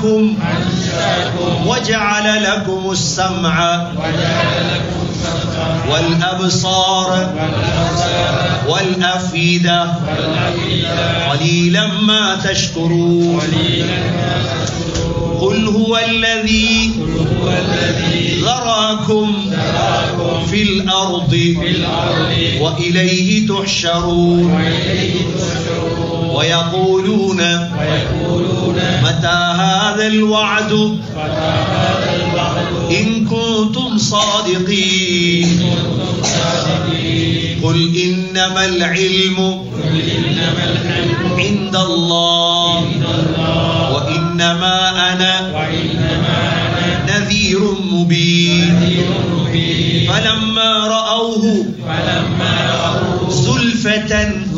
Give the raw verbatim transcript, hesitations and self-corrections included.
أنشأكم وجعل لكم السمع والأبصار والأفئدة قليلا ما تشكرون قل هو الذي ذراكم في الأرض وإليه تحشرون ويقولون متى هذا الوعد إن كنتم صادقين قل إنما العلم عند الله وإنما أنا نذير مبين فلما رأوه زلفة